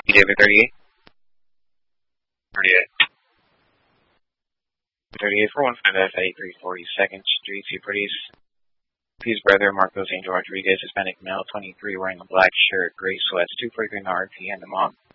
David 38. 38. 38 for 15F at 8342nd Street, Cities. His brother Marcos Angel Rodriguez, Hispanic male, 23, wearing a black shirt, gray sweats, 243 RT, and the mom.